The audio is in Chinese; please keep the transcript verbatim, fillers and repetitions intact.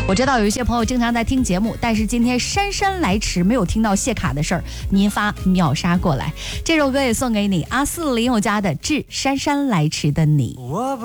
我知道有一些朋友经常在听节目，但是今天姗姗来迟没有听到谢卡的事儿，您发秒杀过来。这首歌也送给你，阿四林宥嘉的《致姗姗来迟的你》。